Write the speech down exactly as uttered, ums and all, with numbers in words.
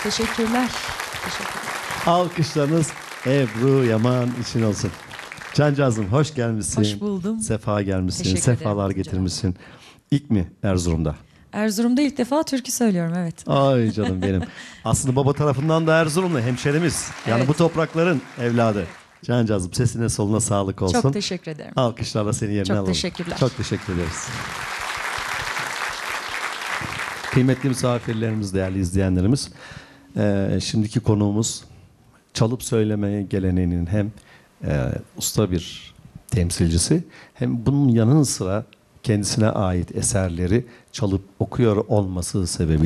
Teşekkürler. Teşekkürler. Alkışlarınız Ebru Yaman için olsun. Cancağızım hoş gelmişsin. Hoş buldum. Sefa gelmişsin. Teşekkür Sefalar ederim getirmişsin. İlk mi Erzurum'da? Erzurum'da ilk defa türkü söylüyorum, evet. Ay canım benim. Aslında baba tarafından da Erzurumlu hemşerimiz. Yani Evet. bu toprakların evladı. Cancağızım sesine soluna sağlık olsun. Çok teşekkür ederim. Alkışlarla seni yerine Çok alalım. teşekkürler. Çok teşekkür ederiz. Kıymetli misafirlerimiz, değerli izleyenlerimiz. Ee, şimdiki konuğumuz çalıp söyleme geleneğinin hem e, usta bir temsilcisi hem bunun yanı sıra kendisine ait eserleri çalıp okuyor olması sebebiyle